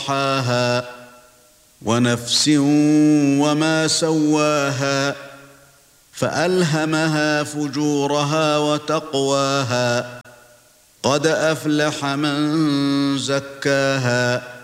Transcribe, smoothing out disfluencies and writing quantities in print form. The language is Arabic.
وضحاها ونفس وما سواها فألهمها فجورها وتقواها قد أفلح من زكاها